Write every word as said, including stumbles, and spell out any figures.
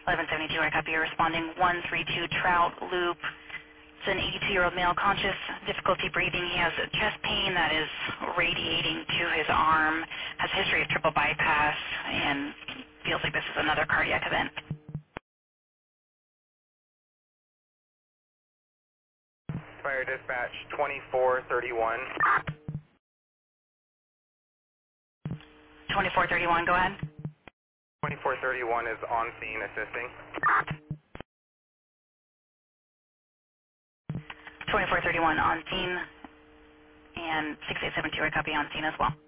eleven seventy-two, I copy. You're responding one three two Trout Loop. It's an eighty-two-year-old male, conscious, difficulty breathing. He has a chest pain that is radiating to his arm, has a history of triple bypass, and feels like this is another cardiac event. Fire dispatch twenty-four thirty-one. twenty-four thirty-one, go ahead. twenty-four thirty-one is on scene assisting. twenty-four thirty-one on scene, and six eight seven two, I copy, on scene as well.